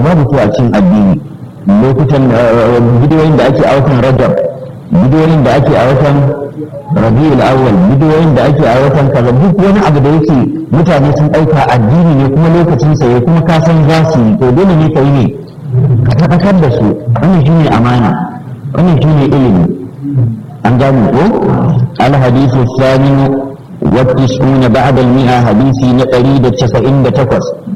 babu su a cikin addini. Lokutan bidiyoyin da ake a watan Rajab, bidiyoyin da ake a watan Rabiul Awwal, bidiyoyin da ake a watan kaza, duk wani abu da yake mutane sun ɗauka addini ne kuma lokacin sa ya kuma ka san za su yi, to dole ne ka yi ne ka tabbatar da su. Wannan shine amana, wannan shine ilimi. an gane ko? Al-hadithu thani wa tis'una ba'da al-mi'a, hadisi na 198